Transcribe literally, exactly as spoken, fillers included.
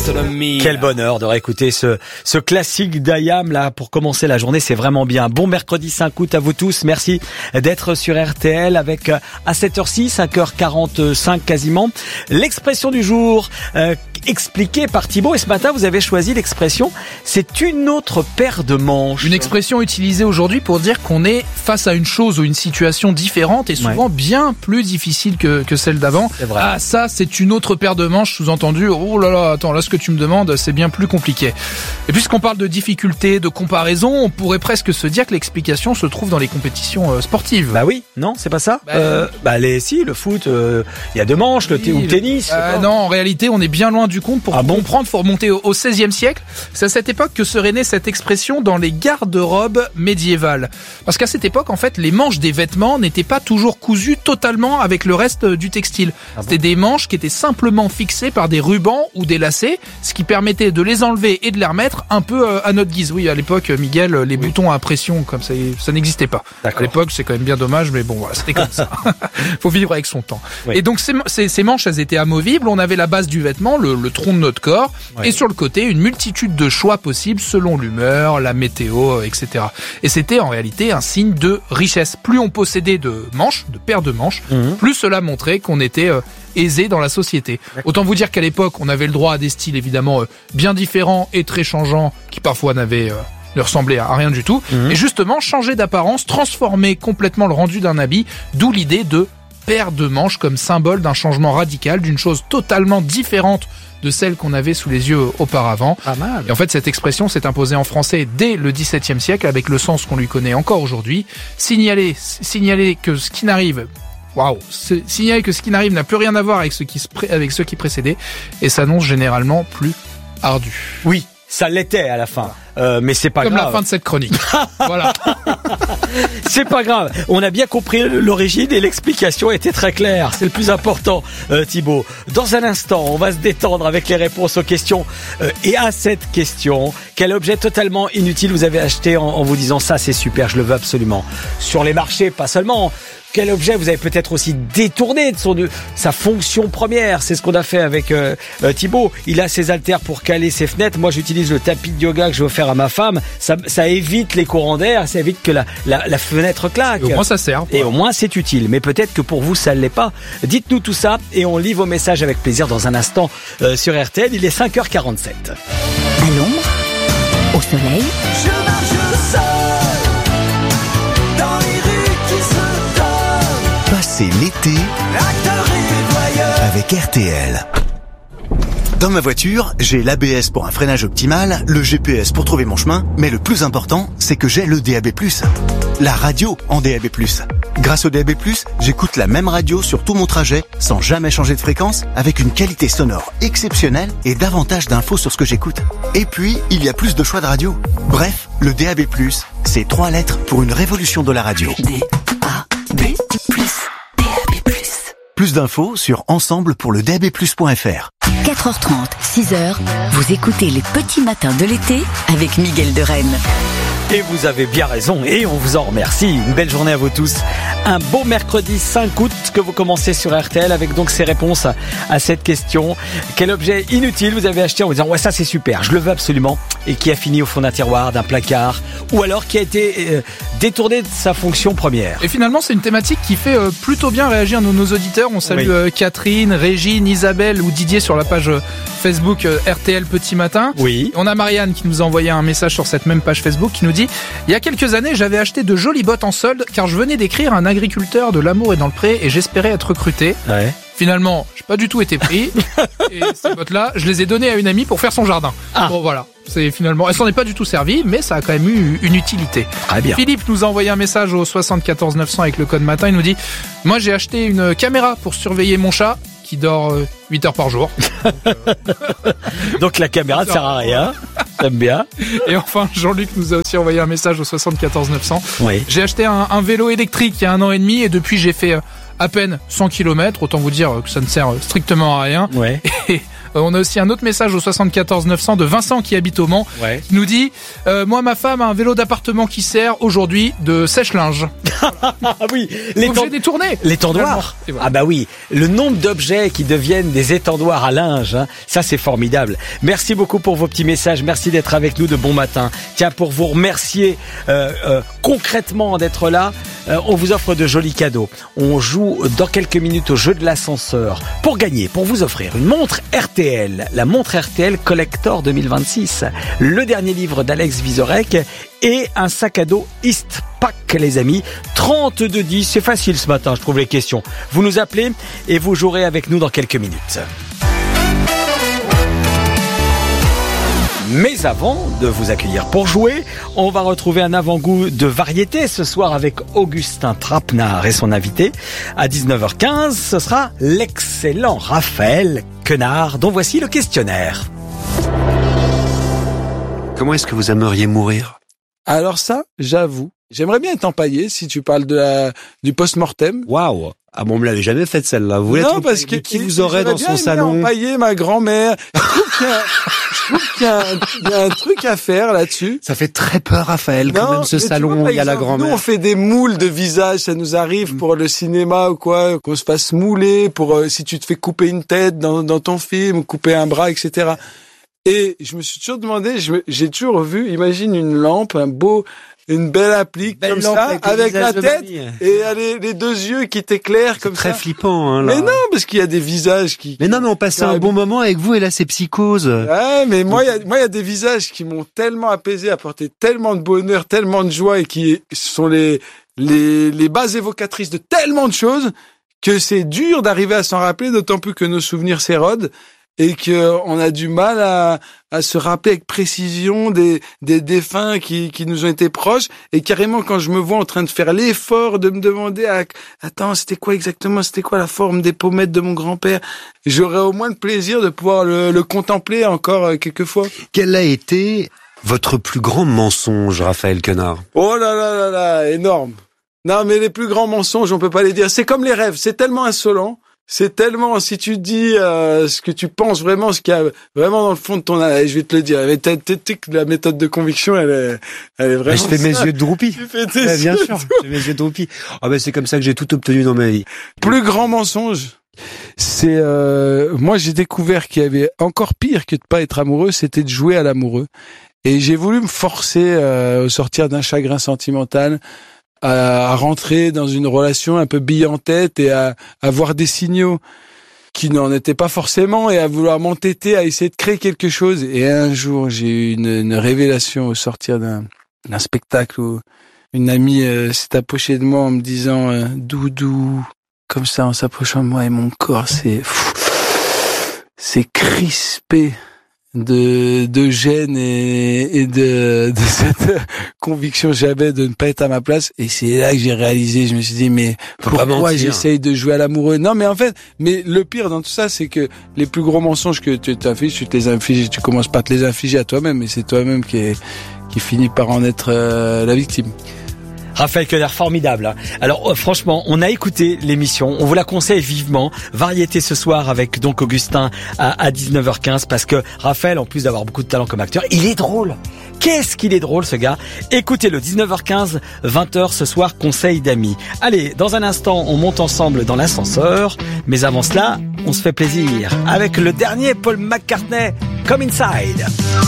Quel bonheur de réécouter ce, ce classique d'A Y A M là pour commencer la journée, c'est vraiment bien. Bon mercredi cinq août à vous tous, merci d'être sur R T L avec à sept heures six, cinq heures quarante-cinq quasiment, l'expression du jour euh, expliquée par Thibaut. Et ce matin vous avez choisi l'expression « c'est une autre paire de manches ». Une expression utilisée aujourd'hui pour dire qu'on est face à une chose ou une situation différente et souvent ouais. bien plus difficile que, que celle d'avant. Ah ça c'est une autre paire de manches, sous-entendu oh là là attends là ce que tu me demandes c'est bien plus compliqué. Et puisqu'on parle de difficulté, de comparaison, on pourrait presque se dire que l'explication se trouve dans les compétitions euh, sportives. Bah oui, non c'est pas ça. Bah, euh, bah les si le foot, il euh, y a deux manches, oui, le, t- ou le tennis. Euh, non en réalité on est bien loin du compte. Pour ah comprendre, bon faut remonter au, au seizième siècle. C'est à cette époque que serait née cette expression dans les garde-robes médiévales. Parce qu'à cette époque en fait les manches des vêtements n'étaient pas toujours cousues totalement avec le reste du textile. Ah C'était bon des manches qui étaient simplement fixées par des rubans ou des lacets, ce qui permettait de les enlever et de les remettre un peu à notre guise. Oui, à l'époque, Miguel, les oui. boutons à pression, comme ça, ça n'existait pas. D'accord. À l'époque, c'est quand même bien dommage, mais bon, voilà, c'était comme ça. Faut vivre avec son temps. Oui. Et donc, ces, ces, ces manches, elles étaient amovibles. On avait la base du vêtement, le, le tronc de notre corps, oui. et sur le côté, une multitude de choix possibles selon l'humeur, la météo, et cetera. Et c'était en réalité un signe de richesse. Plus on possédait de manches, de paires de manches, mmh. plus cela montrait qu'on était euh, aisé dans la société. D'accord. Autant vous dire qu'à l'époque, on avait le droit à des styles évidemment euh, bien différents et très changeants, qui parfois n'avaient euh, ne ressemblaient à rien du tout. Mmh. Et justement, changer d'apparence, transformer complètement le rendu d'un habit, d'où l'idée de paire de manches comme symbole d'un changement radical, d'une chose totalement différente de celle qu'on avait sous les yeux auparavant. Pas mal. Et en fait, cette expression s'est imposée en français dès le dix-septième siècle avec le sens qu'on lui connaît encore aujourd'hui. Signaler, signaler que ce qui n'arrive Waouh, signaler que ce qui n'arrive n'a plus rien à voir avec ce qui, avec ce qui précédait et s'annonce généralement plus ardu. Oui, ça l'était à la fin, euh, mais c'est pas Comme grave. Comme la fin de cette chronique. Voilà. C'est pas grave. On a bien compris l'origine et l'explication était très claire. C'est le plus important, euh, Thibaut. Dans un instant, on va se détendre avec les réponses aux questions. Euh, et à cette question, quel objet totalement inutile vous avez acheté en, en vous disant ça, c'est super, je le veux absolument. Sur les marchés, pas seulement. Quel objet vous avez peut-être aussi détourné de son de sa fonction première. C'est ce qu'on a fait avec euh, euh, Thibaut. Il a ses haltères pour caler ses fenêtres. Moi, j'utilise le tapis de yoga que je veux faire à ma femme. Ça, ça évite les courants d'air, ça évite que la, la, la fenêtre claque. Et au moins, ça sert. Et au moins, c'est utile. Mais peut-être que pour vous, ça ne l'est pas. Dites-nous tout ça et on lit vos messages avec plaisir dans un instant euh, sur R T L. Il est cinq heures quarante-sept. À l'ombre, au soleil. Je marche seul dans les rues qui se donnent. Passez l'été avec R T L. Dans ma voiture, j'ai l'A B S pour un freinage optimal, le G P S pour trouver mon chemin, mais le plus important, c'est que j'ai le D A B plus. La radio en D A B plus. Grâce au D A B plus, j'écoute la même radio sur tout mon trajet, sans jamais changer de fréquence, avec une qualité sonore exceptionnelle et davantage d'infos sur ce que j'écoute. Et puis, il y a plus de choix de radio. Bref, le D A B plus, c'est trois lettres pour une révolution de la radio. D A B plus. D A B plus. Plus d'infos sur ensemble pour le D A B plus point F R. quatre heures trente, six heures, vous écoutez les petits matins de l'été avec Miguel de Rennes. Et vous avez bien raison et on vous en remercie. Une belle journée à vous tous. Un beau mercredi cinq août que vous commencez sur R T L avec donc ces réponses à cette question. Quel objet inutile vous avez acheté en vous disant ouais ça c'est super, je le veux absolument et qui a fini au fond d'un tiroir, d'un placard ou alors qui a été euh, détourné de sa fonction première. Et finalement c'est une thématique qui fait euh, plutôt bien réagir nos, nos auditeurs. On salue oui. euh, Catherine, Régine, Isabelle ou Didier sur la page euh, Facebook euh, R T L Petit Matin. Oui. On a Marianne qui nous a envoyé un message sur cette même page Facebook qui nous dit il y a quelques années, j'avais acheté de jolies bottes en solde car je venais d'écrire un agriculteur de l'amour et dans le pré et j'espérais être recruté. Ouais. Finalement, j'ai pas du tout été pris et ces bottes-là, je les ai données à une amie pour faire son jardin. Ah. Bon voilà, c'est finalement, elle s'en est pas du tout servie, mais ça a quand même eu une utilité. Très bien. Philippe nous a envoyé un message au soixante-quatorze neuf cents avec le code matin. Il nous dit moi j'ai acheté une caméra pour surveiller mon chat qui dort euh, huit heures par jour. Donc, euh... Donc la caméra ne sert à rien. J'aime bien. Et enfin, Jean-Luc nous a aussi envoyé un message au soixante-quatorze neuf cents. Oui. J'ai acheté un, un vélo électrique il y a un an et demi et depuis j'ai fait à peine cent kilomètres. Autant vous dire que ça ne sert strictement à rien. Ouais. Et Euh, on a aussi un autre message au soixante-quatorze neuf cents de Vincent qui habite au Mans. Ouais. Il nous dit euh, moi ma femme a un vélo d'appartement qui sert aujourd'hui de sèche-linge. Ah oui, les Objet temps- détourné. L'étendoir. Et voilà. Ah bah oui, le nombre d'objets qui deviennent des étendoirs à linge, hein, ça c'est formidable. Merci beaucoup pour vos petits messages, merci d'être avec nous de bon matin. Tiens, pour vous remercier euh, euh, concrètement d'être là, euh, on vous offre de jolis cadeaux. On joue dans quelques minutes au jeu de l'ascenseur pour gagner, pour vous offrir une montre R T L, la montre R T L Collector deux mille vingt-six, le dernier livre d'Alex Vizorek et un sac à dos Eastpak, les amis. trente-deux dix, c'est facile ce matin, je trouve les questions. Vous nous appelez et vous jouerez avec nous dans quelques minutes. Mais avant de vous accueillir pour jouer, on va retrouver un avant-goût de variété ce soir avec Augustin Trapenard et son invité. À dix-neuf heures quinze, ce sera l'excellent Raphaël Quenard, dont voici le questionnaire. Comment est-ce que vous aimeriez mourir ? Alors ça, j'avoue, j'aimerais bien être empaillé si tu parles de la, du post-mortem. Waouh ! Ah bon, on me l'avait jamais faite celle-là. Vous voulez Non, être parce que qui vous aurait j'aurais dans bien son aimé salon ? empailler ma grand-mère. Je trouve qu'il y a, je trouve qu'il y a, un, il y a un truc à faire là-dessus. Ça fait très peur, Raphaël, quand Non, même, ce mais tu salon vois, où par il y a la exemple, Nous, on grand-mère. fait des moules de visage, ça nous arrive pour le cinéma ou quoi, qu'on se fasse mouler, pour euh, si tu te fais couper une tête dans, dans ton film, ou couper un bras, et cetera. Et je me suis toujours demandé, je me- j'ai toujours vu, imagine une lampe, un beau, une belle applique Belle comme lampe ça, avec le avec la visage de tête, mamie. et les, les deux yeux qui t'éclairent C'est comme très ça. flippant, hein, là. Mais non, parce qu'il y a des visages qui... Mais non, mais on passait un bon moment avec vous et là, c'est psychose. Ouais, mais moi, il y a, moi, il y a des visages qui m'ont tellement apaisé, apporté tellement de bonheur, tellement de joie et qui sont les, les, les bases évocatrices de tellement de choses que c'est dur d'arriver à s'en rappeler, d'autant plus que nos souvenirs s'érodent et que on a du mal à, à se rappeler avec précision des, des défunts qui, qui nous ont été proches. Et carrément, quand je me vois en train de faire l'effort de me demander, ah, attends, c'était quoi exactement, c'était quoi la forme des pommettes de mon grand-père, j'aurais au moins le plaisir de pouvoir le, le contempler encore euh, quelques fois. Quel a été votre plus grand mensonge, Raphaël Quenard ? Oh là là là là, énorme. Non, mais les plus grands mensonges, on peut pas les dire. C'est comme les rêves, c'est tellement insolent. C'est tellement, si tu dis euh, ce que tu penses vraiment, ce qu'il y a vraiment dans le fond de ton âme, je vais te le dire. Mais t'as- t'as- t'as- la méthode de conviction, elle est, elle est vraiment. Je fais mes ça. yeux de droupie. Tu fais tes Ouais, bien yeux sûr, de- je fais mes yeux de droupie. Ah ben c'est comme ça que j'ai tout obtenu dans ma vie. Plus grand mensonge, c'est euh, moi j'ai découvert qu'il y avait encore pire que de pas être amoureux, c'était de jouer à l'amoureux. Et j'ai voulu me forcer euh, au sortir d'un chagrin sentimental à, à rentrer dans une relation un peu bille en tête et à, à voir des signaux qui n'en étaient pas forcément et à vouloir m'entêter à essayer de créer quelque chose. Et un jour, j'ai eu une, une révélation au sortir d'un, d'un spectacle où une amie euh, s'est approchée de moi en me disant euh, « Doudou », comme ça, en s'approchant de moi, et mon corps s'est c'est crispé de de gêne et, et de, de cette conviction que j'avais de ne pas être à ma place. Et c'est là que j'ai réalisé, je me suis dit, mais Faut pas pourquoi mentir. j'essaye de jouer à l'amoureux? Non, mais en fait, mais le pire dans tout ça, c'est que les plus gros mensonges que tu t'infliges, tu te les infliges, tu commences pas à te les infliger à toi-même, mais c'est toi-même qui est, qui finit par en être euh, la victime. Raphaël Quenard, formidable. hein. Alors euh, franchement, on a écouté l'émission, on vous la conseille vivement. Variété ce soir avec donc Augustin à, à dix-neuf heures quinze parce que Raphaël, en plus d'avoir beaucoup de talent comme acteur, il est drôle. Qu'est-ce qu'il est drôle ce gars. Écoutez-le, dix-neuf heures quinze, vingt heures ce soir, conseil d'amis. Allez, dans un instant, on monte ensemble dans l'ascenseur, mais avant cela, on se fait plaisir avec le dernier Paul McCartney, Come Inside.